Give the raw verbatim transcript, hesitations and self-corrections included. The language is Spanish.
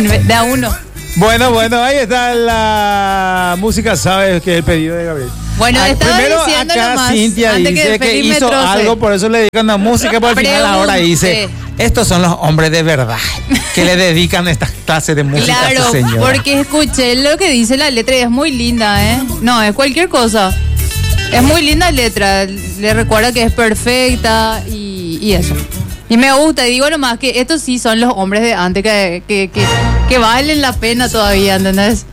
De a uno. Bueno, bueno, ahí está la música, sabes que es el pedido de Gabriel. Bueno, Ah, estaba primero diciendo acá nomás, Cintia antes dice que, que, Felipe hizo troce. algo, por eso le dedican la música, pero al final ahora dice, estos son los hombres de verdad que le dedican estas clases de música Claro, a esta señora. porque escuché lo que dice la letra y es muy linda, ¿eh? No, es cualquier cosa. Es muy linda letra, le recuerda que es perfecta y, y eso. Y me gusta, y digo nomás que estos sí son los hombres de antes que, que, que, que valen la pena todavía, ¿entendés?